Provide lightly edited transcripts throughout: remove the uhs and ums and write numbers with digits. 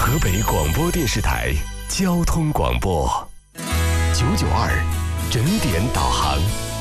河北广播电视台交通广播992整点导航。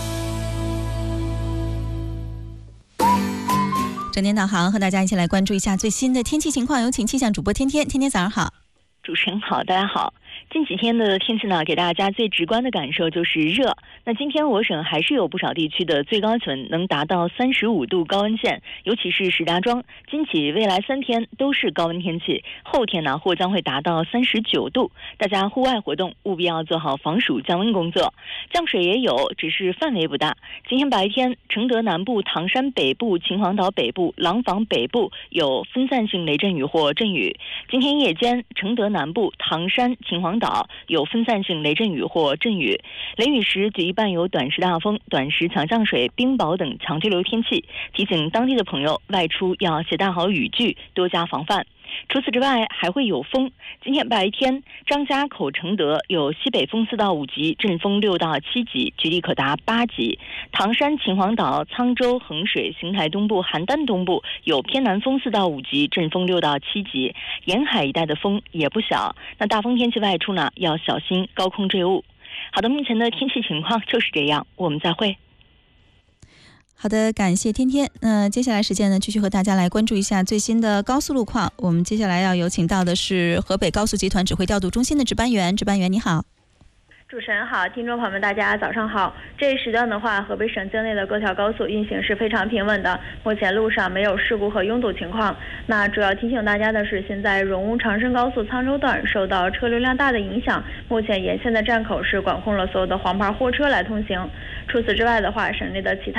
整点导航和大家一起来关注一下最新的天气情况，有请气象主播天天。天天早上好。 主持人好，大家好。近几天的天气呢，给大家最直观的感受就是热。那今天我省还是有不少地区的最高气温能达到35度高温线，尤其是石家庄、金起未来3天都是高温天气，后天呢或将会达到39度。大家户外活动务必要做好防暑降温工作。降水也有，只是范围不大。今天白天，承德南部、唐山北部、秦皇岛北部、廊坊北部有分散性雷阵雨或阵雨。今天夜间，承德南部、唐山、秦皇岛有分散性雷阵雨或阵雨，雷雨时局伴有短时大风、短时强降水、冰雹等强对流天气，提醒当地的朋友外出要携带好雨具，多加防范。除此之外还会有风。今天白天，张家口、承德有西北风4到5级，阵风6到7级，局地可达8级。唐山、秦皇岛、沧州、衡水、邢台东部、邯郸东部有偏南风4到5级，阵风6到7级。沿海一带的风也不小，那大风天气外出呢，要小心高空坠物。好的，目前的天气情况就是这样，我们再会。 好的，感谢天天。那接下来时间呢，继续和大家来关注一下最新的高速路况。我们接下来要有请到的是河北高速集团指挥调度中心的值班员。值班员你好。 主持人好，听众朋友们大家早上好。这一时段的话，河北省境内的各条高速运行是非常平稳的，目前路上没有事故和拥堵情况。那主要提醒大家的是，现在荣乌长深高速沧州段受到车流量大的影响，目前沿线的站口是管控了所有的黄牌货车来通行。除此之外的话，省内的其他